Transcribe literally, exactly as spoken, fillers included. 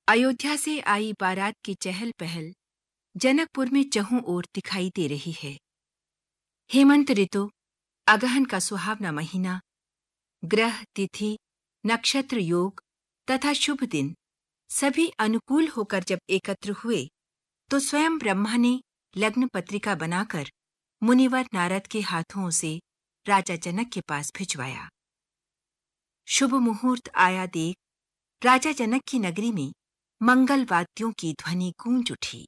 अयोध्या से आई बारात की चहल पहल जनकपुर में चहुं ओर दिखाई दे रही है। हेमंत ऋतु, अगहन का सुहावना महीना, ग्रह, तिथि, नक्षत्र, योग तथा शुभ दिन सभी अनुकूल होकर जब एकत्र हुए तो स्वयं ब्रह्मा ने लग्न पत्रिका बनाकर मुनिवर नारद के हाथों से राजा जनक के पास भिजवाया। शुभ मुहूर्त आया देख राजा जनक की नगरी में मंगल वाद्यों की ध्वनि गूंज उठी।